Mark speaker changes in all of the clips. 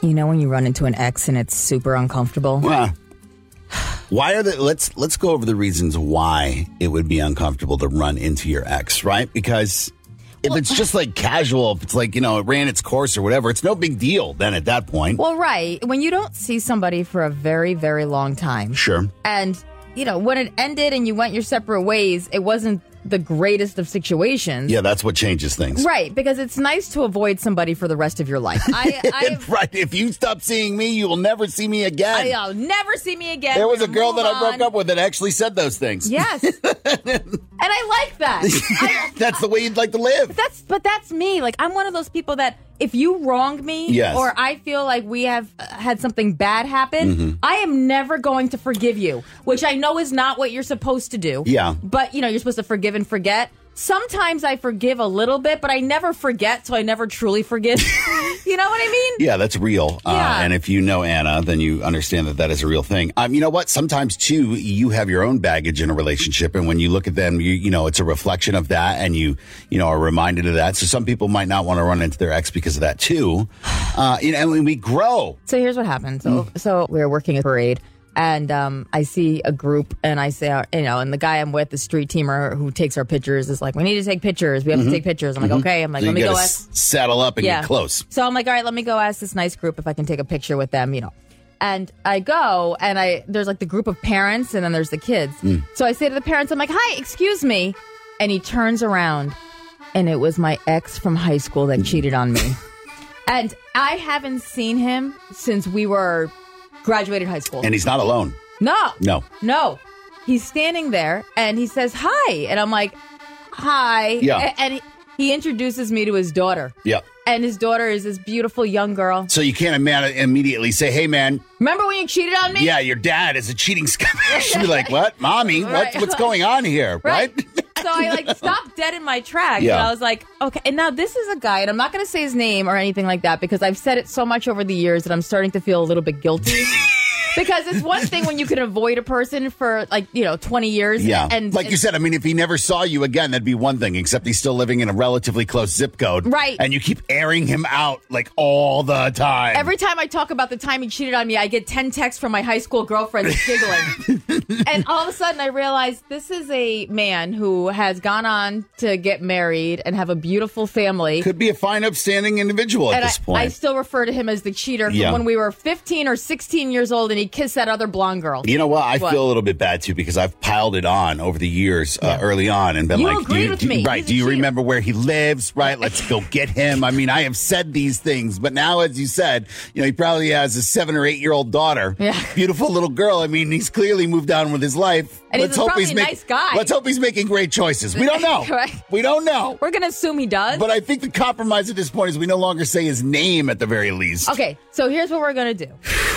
Speaker 1: You know when you run into an ex and it's super uncomfortable?
Speaker 2: Well, why are let's go over the reasons why it would be uncomfortable to run into your ex, right? Because if it's just like casual, if it's like, it ran its course or whatever, it's no big deal then at that point.
Speaker 1: Well, right. When you don't see somebody for a very, very long time.
Speaker 2: Sure.
Speaker 1: And, when it ended and you went your separate ways, it wasn't the greatest of situations.
Speaker 2: Yeah, that's what changes things.
Speaker 1: Right, because it's nice to avoid somebody for the rest of your life.
Speaker 2: Right, if you stop seeing me, you will never see me again.
Speaker 1: You'll never see me again.
Speaker 2: There was a girl that I broke up with that actually said those things.
Speaker 1: Yes. And I like that.
Speaker 2: That's the way you'd like to live.
Speaker 1: But that's me. Like, I'm one of those people that if you wronged me
Speaker 2: yes.
Speaker 1: or I feel like we have had something bad happen, I am never going to forgive you, which I know is not what you're supposed to do.
Speaker 2: Yeah.
Speaker 1: But, you're supposed to forgive and forget. Sometimes I forgive a little bit, but I never forget, so I never truly forgive. You know what I mean?
Speaker 2: Yeah, that's real.
Speaker 1: Yeah.
Speaker 2: And if you know Anna, then you understand that is a real thing. You know what? Sometimes, too, you have your own baggage in a relationship, and when you look at them, it's a reflection of that, and you are reminded of that. So some people might not want to run into their ex because of that, too. And when we grow.
Speaker 1: So here's what happened. So we were working a parade. And I see a group, and I say, and the guy I'm with, the street teamer who takes our pictures, is like, we need to take pictures. We have to take pictures. I'm like, okay. I'm like,
Speaker 2: so
Speaker 1: let me go ask.
Speaker 2: Saddle up and get close.
Speaker 1: So I'm like, all right, let me go ask this nice group if I can take a picture with them, And I go, and there's like the group of parents, and then there's the kids. So I say to the parents, I'm like, hi, excuse me. And he turns around, and it was my ex from high school that cheated on me. And I haven't seen him since we were graduated high school.
Speaker 2: And he's not alone.
Speaker 1: No. He's standing there, and he says, hi. And I'm like, hi.
Speaker 2: Yeah.
Speaker 1: And he introduces me to his daughter.
Speaker 2: Yeah.
Speaker 1: And his daughter is this beautiful young girl.
Speaker 2: So you can't immediately say, hey, man.
Speaker 1: Remember when you cheated on me?
Speaker 2: Yeah, your dad is a cheating scumbag. She'd be like, what? Mommy, what's going on here? Right?
Speaker 1: So I stopped dead in my tracks.
Speaker 2: Yeah.
Speaker 1: And I was like, okay. And now this is a guy, and I'm not going to say his name or anything like that because I've said it so much over the years that I'm starting to feel a little bit guilty. Because it's one thing when you can avoid a person for 20 years.
Speaker 2: Yeah.
Speaker 1: And
Speaker 2: like you said, I mean, if he never saw you again, that'd be one thing, except he's still living in a relatively close zip code.
Speaker 1: Right.
Speaker 2: And you keep airing him out all the time.
Speaker 1: Every time I talk about the time he cheated on me, I get 10 texts from my high school girlfriends giggling. And all of a sudden I realize this is a man who has gone on to get married and have a beautiful family.
Speaker 2: Could be a fine, upstanding individual at this point.
Speaker 1: I still refer to him as the cheater from when we were 15 or 16 years old and he kissed that other blonde girl.
Speaker 2: You know what? I feel a little bit bad, too, because I've piled it on over the years early on and been
Speaker 1: you
Speaker 2: like,
Speaker 1: agreed with me.
Speaker 2: Right. Do you remember where he lives? Right. Let's go get him. I mean, I have said these things, but now, as you said, he probably has a 7 or 8 year old daughter.
Speaker 1: Yeah.
Speaker 2: Beautiful little girl. I mean, he's clearly moved on with his life.
Speaker 1: And he's probably a nice guy.
Speaker 2: Let's hope he's making great choices. We don't know.
Speaker 1: Right.
Speaker 2: We don't know.
Speaker 1: We're going to assume he does.
Speaker 2: But I think the compromise at this point is we no longer say his name at the very least.
Speaker 1: Okay. So here's what we're going to do.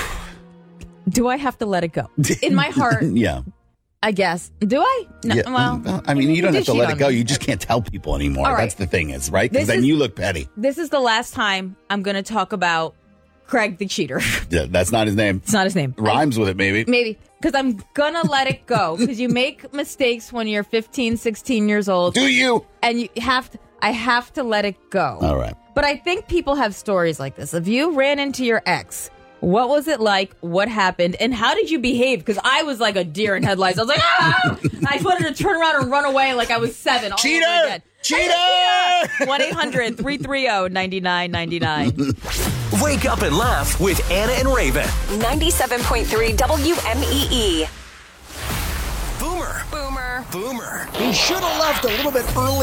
Speaker 1: Do I have to let it go? In my heart,
Speaker 2: yeah.
Speaker 1: I guess. Do I? No,
Speaker 2: yeah.
Speaker 1: Well,
Speaker 2: I mean, you don't have to let it go.
Speaker 1: Me.
Speaker 2: You just can't tell people anymore.
Speaker 1: Right.
Speaker 2: That's the thing is, right? Because then you look petty.
Speaker 1: This is the last time I'm going to talk about Craig the cheater.
Speaker 2: Yeah, that's not his name.
Speaker 1: It's not his name.
Speaker 2: Rhymes with it, maybe.
Speaker 1: Maybe. Because I'm going to let it go. Because you make mistakes when you're 15, 16 years old.
Speaker 2: Do you?
Speaker 1: And I have to let it go.
Speaker 2: All right.
Speaker 1: But I think people have stories like this. If you ran into your ex, what was it like? What happened? And how did you behave? Because I was like a deer in headlights. I was like, ah! I wanted to turn around and run away like I was 7.
Speaker 2: Cheater! Cheater!
Speaker 1: 1-800-330-9999.
Speaker 3: Wake up and laugh with Anna and Raven.
Speaker 4: 97.3 WMEE.
Speaker 3: Boomer.
Speaker 4: Boomer.
Speaker 3: Boomer.
Speaker 5: He should have left a little bit early.